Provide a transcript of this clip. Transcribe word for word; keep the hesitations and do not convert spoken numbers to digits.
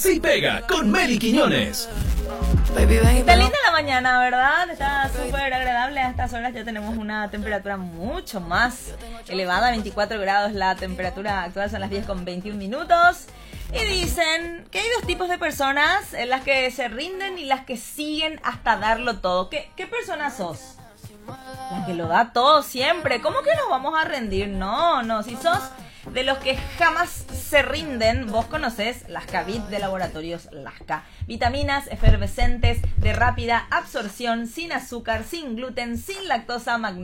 Sí Pega con Meli Quiñones. Está linda la mañana, ¿verdad? Está súper agradable. A estas horas ya tenemos una temperatura mucho más elevada, veinticuatro grados la temperatura actual, son las diez con veintiún minutos. Y dicen que hay dos tipos de personas, las que se rinden y las que siguen hasta darlo todo. ¿Qué, qué persona sos? La que lo da todo siempre. ¿Cómo que nos vamos a rendir? No, no, si sos de los que jamás se rinden, vos conocés las Cavit de Laboratorios Lasca. Vitaminas efervescentes de rápida absorción, sin azúcar, sin gluten, sin lactosa, magnesia.